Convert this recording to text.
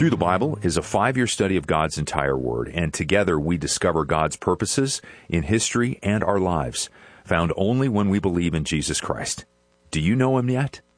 Through the Bible is a 5-year study of God's entire Word, and together we discover God's purposes in history and our lives, found only when we believe in Jesus Christ. Do you know Him yet?